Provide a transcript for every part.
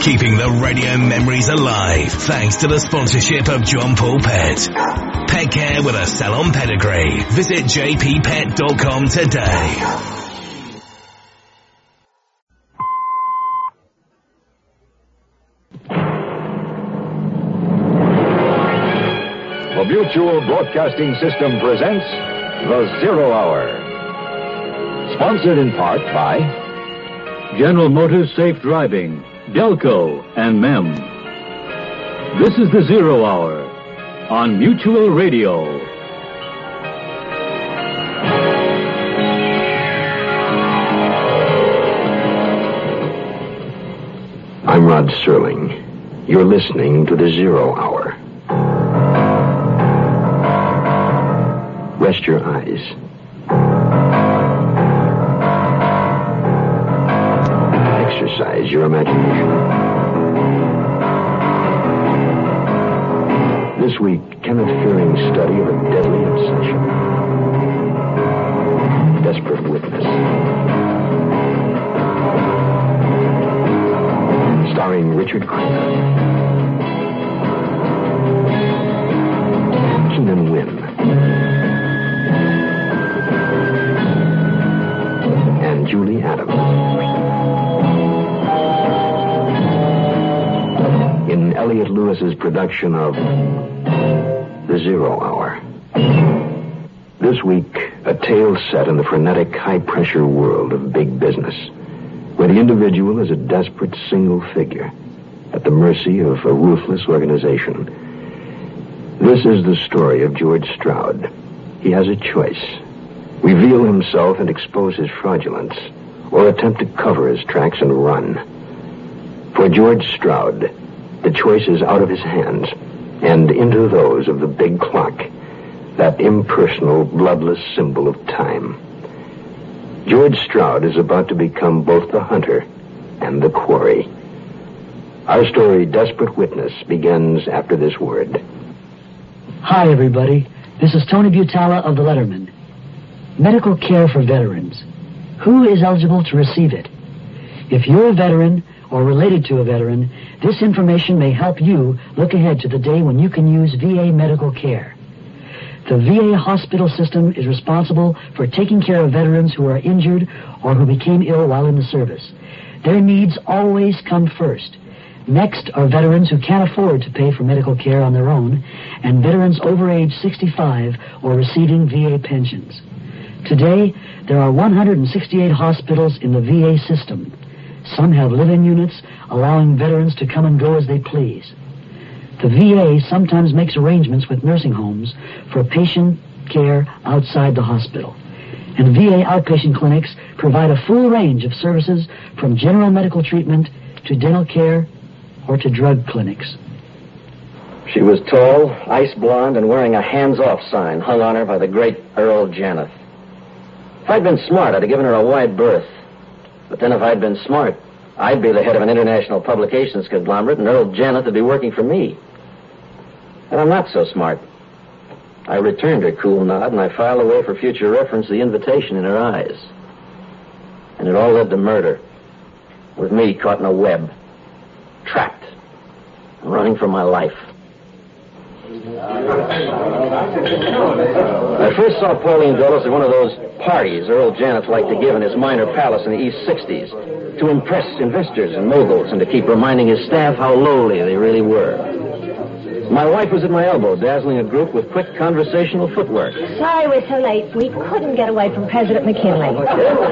Keeping the radio memories alive thanks to the sponsorship of John Paul Pet. Pet care with a salon pedigree. Visit jppet.com today. The Mutual Broadcasting System presents The Zero Hour. Sponsored in part by General Motors Safe Driving, Delco, and MEM. This is The Zero Hour on Mutual Radio. I'm Rod Serling. You're listening to The Zero Hour. Rest your eyes. Exercise your imagination. This week, Kenneth Fearing's study of a deadly obsession. Desperate Witness. Starring Richard Crenna. Keenan Wynn. And Julie Adams. In Elliot Lewis's production of The Zero Hour. This week, a tale set in the frenetic, high-pressure world of big business, where the individual is a desperate single figure at the mercy of a ruthless organization. This is the story of George Stroud. He has a choice. Reveal himself and expose his fraudulence, or attempt to cover his tracks and run. For George Stroud, the choice is out of his hands and into those of the big clock, that impersonal, bloodless symbol of time. George Stroud is about to become both the hunter and the quarry. Our story, Desperate Witness, begins after this word. Hi, everybody. This is Tony Butala of The Letterman. Medical care for veterans. Who is eligible to receive it? If you're a veteran or related to a veteran, this information may help you look ahead to the day when you can use VA medical care. The VA hospital system is responsible for taking care of veterans who are injured or who became ill while in the service. Their needs always come first. Next are veterans who can't afford to pay for medical care on their own, and veterans over age 65 or receiving VA pensions. Today, there are 168 hospitals in the VA system. Some have live-in units, allowing veterans to come and go as they please. The VA sometimes makes arrangements with nursing homes for patient care outside the hospital. And VA outpatient clinics provide a full range of services from general medical treatment to dental care or to drug clinics. She was tall, ice blonde, and wearing a hands-off sign hung on her by the great Earl Janeth. If I'd been smart, I'd have given her a wide berth. But then if I'd been smart, I'd be the head of an international publications conglomerate, and Earl Janeth would be working for me. And I'm not so smart. I returned her cool nod, and I filed away for future reference the invitation in her eyes. And it all led to murder, with me caught in a web, trapped, running for my life. I first saw Pauline Dulles at one of those parties Earl Janeth liked to give in his minor palace in the East 60s to impress investors and moguls and to keep reminding his staff how lowly they really were. My wife was at my elbow, dazzling a group with quick conversational footwork. Sorry we're so late. We couldn't get away from President McKinley. You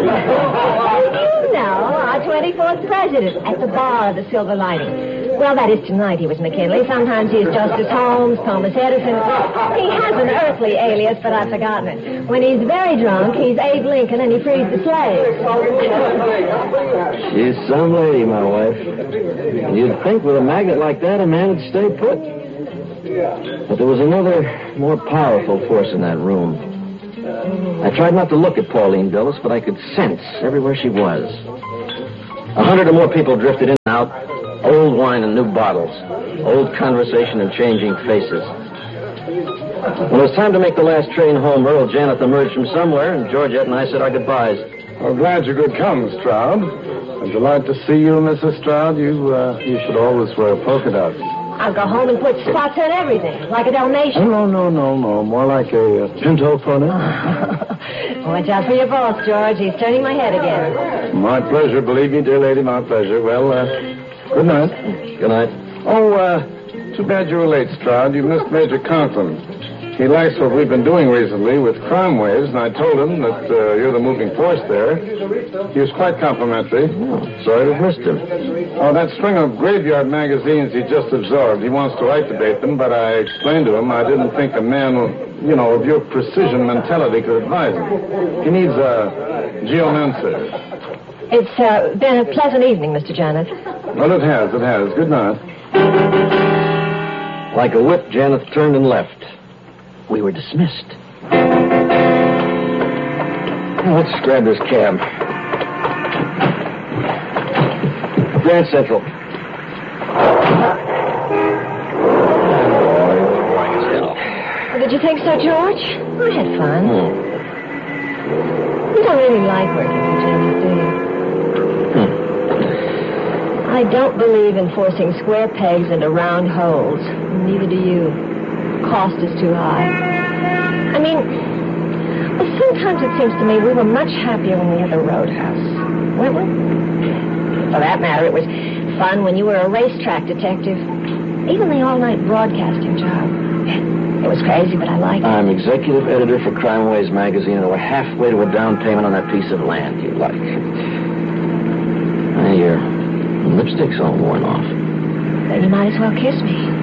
know, our 24th president at the bar of the Silver Lining. Well, that is tonight he was McKinley. Sometimes he is Justice Holmes, Thomas Edison. He has an earthly alias, but I've forgotten it. When he's very drunk, he's Abe Lincoln and he frees the slaves. She's some lady, my wife. You'd think with a magnet like that, a man would stay put. But there was another, more powerful force in that room. I tried not to look at Pauline Dulles, but I could sense everywhere she was. 100 or more people drifted in and out. Old wine and new bottles. Old conversation and changing faces. When it was time to make the last train home, Earl Janeth emerged from somewhere, and Georgette and I said our goodbyes. Well, glad you could come, Stroud. I'm delighted to see you, Mrs. Stroud. You should always wear polka dots. I'll go home and put spots on everything, like a Dalmatian. No. More like a pinto pony. Watch out for your boss, George. He's turning my head again. My pleasure, believe me, dear lady, my pleasure. Well, good night. Good night. Oh, too bad you were late, Stroud. You missed Major Conklin. He likes what we've been doing recently with Crime Waves, and I told him that you're the moving force there. He was quite complimentary. Sorry to have missed him. Oh, that string of graveyard magazines he just absorbed. He wants to activate them, but I explained to him I didn't think a man, of your precision mentality could advise him. He needs a geomancer. It's been a pleasant evening, Mr. Janeth. Well, it has. Good night. Like a whip, Janeth turned and left. We were dismissed. Let's grab this cab. Grand Central. Did you think so, George? I had fun. You don't really like working for Janeth, do you? I don't believe in forcing square pegs into round holes. Neither do you. Cost is too high. I mean, sometimes it seems to me we were much happier when we had the Roadhouse, weren't we? For that matter, it was fun when you were a racetrack detective. Even the all-night broadcasting job. It was crazy, but I liked it. I'm executive editor for Crime Waves magazine, and we're halfway to a down payment on that piece of land you like. Your lipstick's all worn off. Then you might as well kiss me.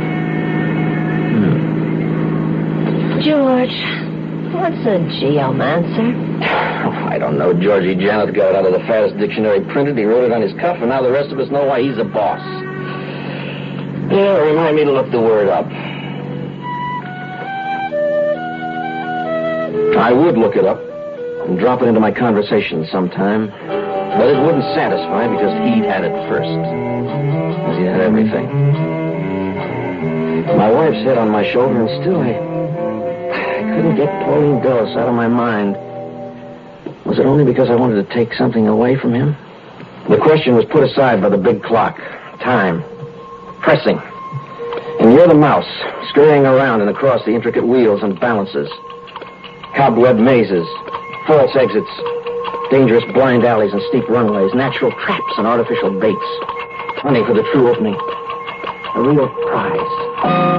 George, what's a geomancer? I don't know. Georgie Janeth got it out of the fattest dictionary printed. He wrote it on his cuff, and now the rest of us know why he's a boss. Yeah, remind me to look the word up. I would look it up and drop it into my conversation sometime, but it wouldn't satisfy because he'd had it first, as he had everything. My wife's head on my shoulder, and still I couldn't get Pauline Dulles out of my mind. Was it only because I wanted to take something away from him? The question was put aside by the big clock. Time. Pressing. And you're the mouse, scurrying around and across the intricate wheels and balances. Cobweb mazes, false exits, dangerous blind alleys and steep runways, natural traps and artificial baits. Honey for the true opening. A real prize.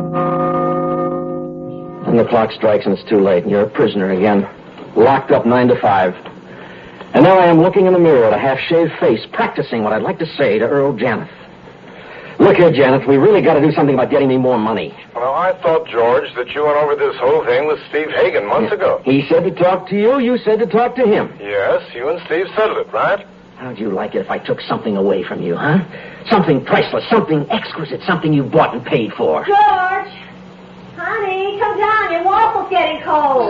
And the clock strikes and it's too late, and you're a prisoner again. Locked up 9 to 5. And now I am looking in the mirror at a half-shaved face, practicing what I'd like to say to Earl Janeth. Look here, Janeth, we really got to do something about getting me more money. Well, I thought, George, that you went over this whole thing with Steve Hagen months ago. He said to talk to you, you said to talk to him. Yes, you and Steve settled it, right? How'd you like it if I took something away from you, huh? Something priceless, something exquisite, something you bought and paid for. George! Honey, come down. Your waffle's getting cold.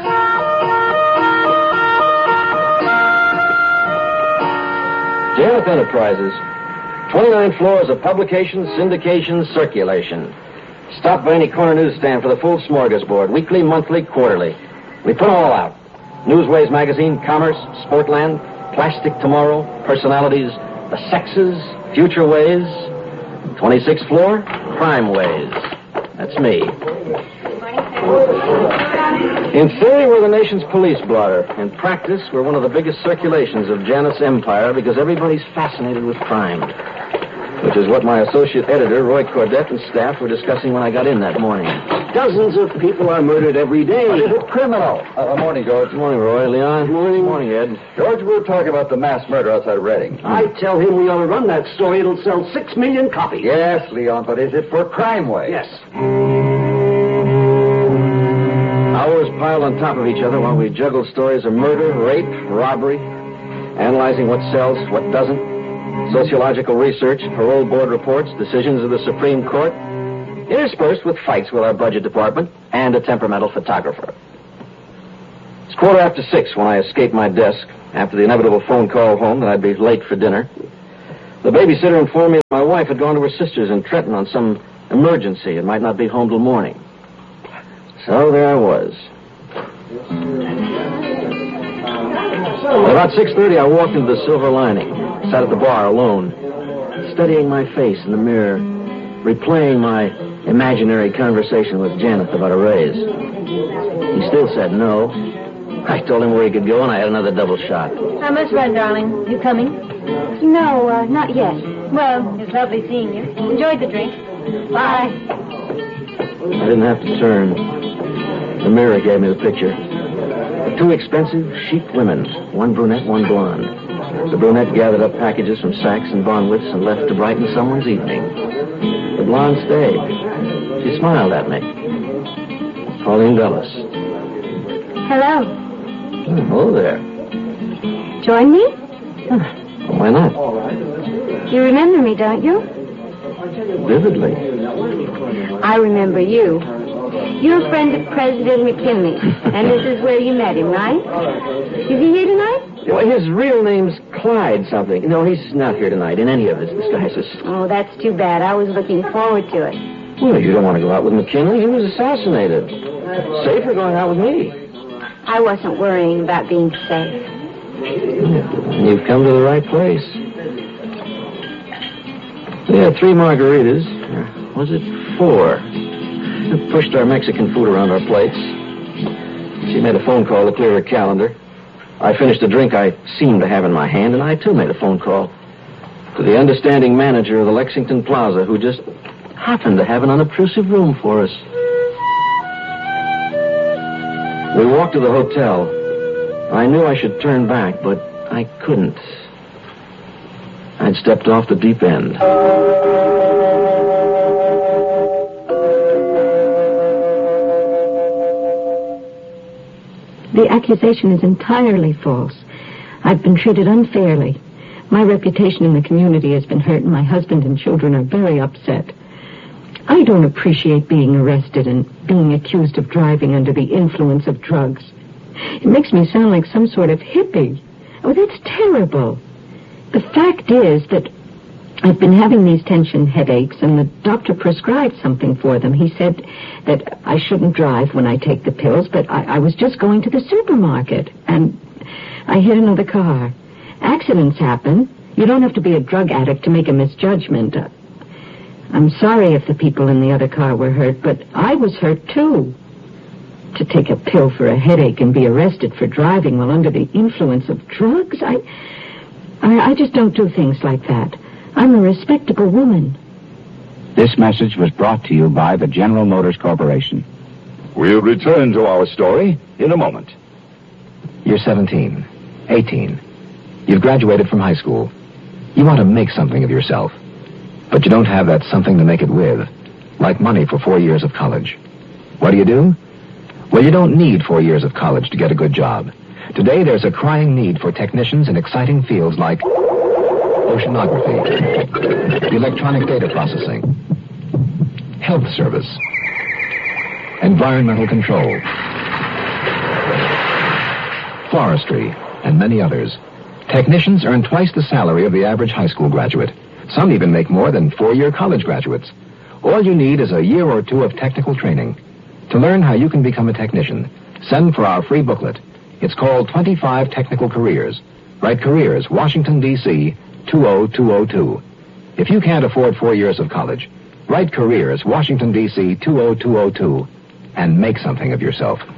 Janeth Enterprises. 29 floors of publication, syndication, circulation. Stop by any corner newsstand for the full smorgasbord. Weekly, monthly, quarterly. We put them all out. Newsways magazine, Commerce, Sportland, Plastic Tomorrow, Personalities, The Sexes, Future Ways. 26th floor, Crime Ways. That's me. In theory, we're the nation's police blotter. In practice, we're one of the biggest circulations of Janeth's empire because everybody's fascinated with crime. Which is what my associate editor, Roy Cordett, and staff were discussing when I got in that morning. Dozens of people are murdered every day. What is it, criminal? Morning, George. Good morning, Roy. Leon. Morning. Morning, Ed. George, we were talking about the mass murder outside Reading. I tell him we ought to run that story. It'll sell 6 million copies. Yes, Leon, but is it for Crime Wave? Yes. Hours piled on top of each other while we juggled stories of murder, rape, robbery, analyzing what sells, what doesn't, sociological research, parole board reports, decisions of the Supreme Court, interspersed with fights with our budget department and a temperamental photographer. It's 6:15 when I escaped my desk after the inevitable phone call home that I'd be late for dinner. The babysitter informed me that my wife had gone to her sister's in Trenton on some emergency and might not be home till morning. So there I was. About 6:30, I walked into the Silver Lining, sat at the bar alone, studying my face in the mirror, replaying my imaginary conversation with Janet about a raise. He still said no. I told him where he could go, and I had another double shot. How much run, darling? You coming? No, not yet. Well, it's lovely seeing you. Enjoyed the drink. Bye. I didn't have to turn. The mirror gave me the picture. Two expensive, chic women, one brunette, one blonde. The brunette gathered up packages from Saks and Bonwitz and left to brighten someone's evening. The blonde stayed. She smiled at me. Pauline Dulles. Hello. Hello there. Join me? Why not? You remember me, don't you? Vividly. I remember you. You're a friend of President McKinley, and this is where you met him, right? Is he here tonight? Well, his real name's Clyde something. No, he's not here tonight in any of his disguises. Oh, that's too bad. I was looking forward to it. Well, you don't want to go out with McKinley. He was assassinated. Safer going out with me. I wasn't worrying about being safe. You've come to the right place. We had 3 margaritas. Or was it 4? We pushed our Mexican food around our plates. She made a phone call to clear her calendar. I finished a drink I seemed to have in my hand, and I, too, made a phone call to the understanding manager of the Lexington Plaza, who just happened to have an unobtrusive room for us. We walked to the hotel. I knew I should turn back, but I couldn't. I'd stepped off the deep end. The accusation is entirely false. I've been treated unfairly. My reputation in the community has been hurt, and my husband and children are very upset. I don't appreciate being arrested and being accused of driving under the influence of drugs. It makes me sound like some sort of hippie. Oh, that's terrible. The fact is that I've been having these tension headaches, and the doctor prescribed something for them. He said that I shouldn't drive when I take the pills, but I was just going to the supermarket, and I hit another car. Accidents happen. You don't have to be a drug addict to make a misjudgment. I'm sorry if the people in the other car were hurt, but I was hurt, too. To take a pill for a headache and be arrested for driving while under the influence of drugs? I just don't do things like that. I'm a respectable woman. This message was brought to you by the General Motors Corporation. We'll return to our story in a moment. You're 17, 18. You've graduated from high school. You want to make something of yourself. But you don't have that something to make it with, like money for 4 years of college. What do? Well, you don't need 4 years of college to get a good job. Today, there's a crying need for technicians in exciting fields like oceanography, electronic data processing, health service, environmental control, forestry, and many others. Technicians earn twice the salary of the average high school graduate. Some even make more than 4-year college graduates. All you need is a year or 2 of technical training. To learn how you can become a technician, send for our free booklet. It's called 25 Technical Careers. Write Careers, Washington, D.C., 20202. If you can't afford 4 years of college, write Careers, Washington, D.C., 20202, and make something of yourself.